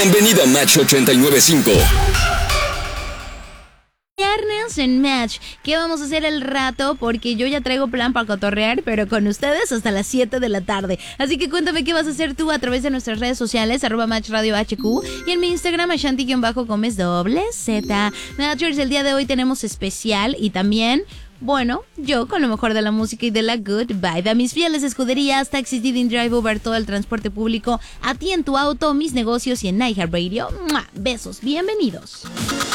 Bienvenido a Match 89.5. Viernes en Match. ¿Qué vamos a hacer el rato? Porque yo ya traigo plan para cotorrear, pero con ustedes hasta las 7 de la tarde. Así que cuéntame qué vas a hacer tú a través de nuestras redes sociales, @MatchRadioHQ, y en mi Instagram, Ashanti_Gómez Z. Matchers, el día de hoy tenemos especial y también... Bueno, yo con lo mejor de la música y de la good vibe. A mis fieles escuderías, Taxis, Didi, Drive, Uber, todo el transporte público, a ti en tu auto, mis negocios y en iHeartRadio. ¡Mua! Besos, bienvenidos.